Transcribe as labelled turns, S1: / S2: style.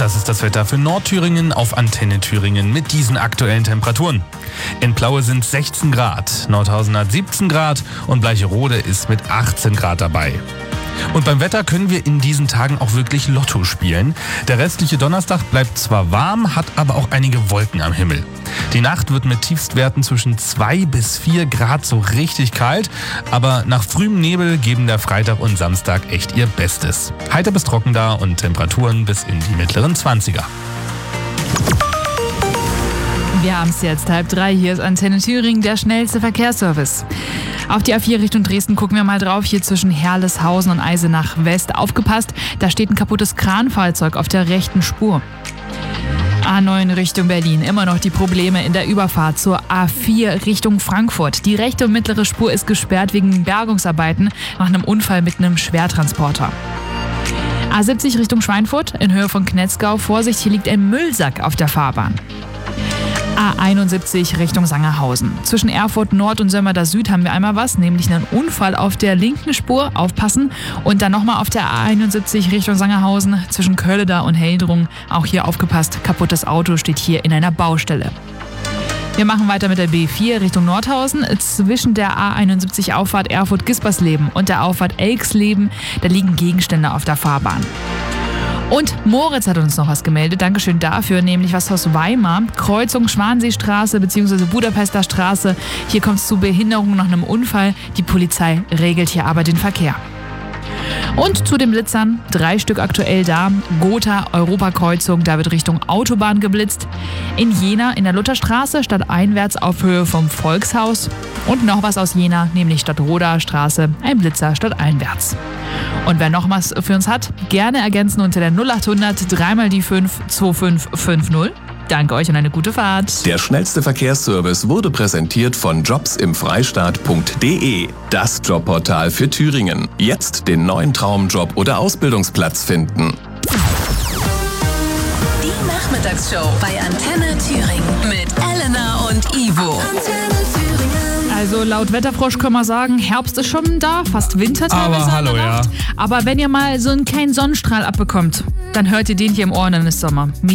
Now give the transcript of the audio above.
S1: das ist das Wetter für Nordthüringen auf Antenne Thüringen mit diesen aktuellen Temperaturen. In Plaue sind 16 Grad, Nordhausen hat 17 Grad und Bleicherode ist mit 18 Grad dabei. Und beim Wetter können wir in diesen Tagen auch wirklich Lotto spielen. Der restliche Donnerstag bleibt zwar warm, hat aber auch einige Wolken am Himmel. Die Nacht wird mit Tiefstwerten zwischen 2 bis 4 Grad so richtig kalt, aber nach frühem Nebel geben der Freitag und Samstag echt ihr Bestes. Heiter bis trocken da und Temperaturen bis in die mittleren 20er.
S2: Wir haben es jetzt 2:30. Hier ist Antenne Thüringen, der schnellste Verkehrsservice. Auf die A4 Richtung Dresden gucken wir mal drauf. Hier zwischen Herleshausen und Eisenach West. Aufgepasst, da steht ein kaputtes Kranfahrzeug auf der rechten Spur. A9 Richtung Berlin. Immer noch die Probleme in der Überfahrt zur A4 Richtung Frankfurt. Die rechte und mittlere Spur ist gesperrt wegen Bergungsarbeiten nach einem Unfall mit einem Schwertransporter. A70 Richtung Schweinfurt in Höhe von Knetzgau. Vorsicht, hier liegt ein Müllsack auf der Fahrbahn. A71 Richtung Sangerhausen. Zwischen Erfurt Nord und Sömmerda Süd haben wir einmal was, nämlich einen Unfall auf der linken Spur. Aufpassen. Und dann nochmal auf der A71 Richtung Sangerhausen zwischen Kölleda und Heldrung. Auch hier aufgepasst, kaputtes Auto steht hier in einer Baustelle. Wir machen weiter mit der B4 Richtung Nordhausen. Zwischen der A71 Auffahrt Erfurt-Gispersleben und der Auffahrt Elksleben, da liegen Gegenstände auf der Fahrbahn. Und Moritz hat uns noch was gemeldet, Dankeschön dafür, nämlich was aus Weimar, Kreuzung Schwanseestraße bzw. Budapester Straße. Hier kommt es zu Behinderungen nach einem Unfall. Die Polizei regelt hier aber den Verkehr. Und zu den Blitzern, 3 Stück aktuell da. Gotha, Europakreuzung, da wird Richtung Autobahn geblitzt. In Jena in der Lutherstraße stadteinwärts auf Höhe vom Volkshaus. Und noch was aus Jena, nämlich Stadtroda Straße, ein Blitzer stadteinwärts. Und wer noch was für uns hat, gerne ergänzen unter der 0800 3 die 5 2550. Danke euch und eine gute Fahrt.
S3: Der schnellste Verkehrsservice wurde präsentiert von jobsimfreistaat.de, das Jobportal für Thüringen. Jetzt den neuen Traumjob oder Ausbildungsplatz finden.
S4: Die Nachmittagsshow bei Antenne Thüringen mit Elena und Ivo.
S2: Also laut Wetterfrosch können wir sagen, Herbst ist schon da, fast Winter teilweise.
S1: Aber hallo, ja.
S2: Aber wenn ihr mal so einen kleinen Sonnenstrahl abbekommt, dann hört ihr den hier im Ohr und dann ist Sommer.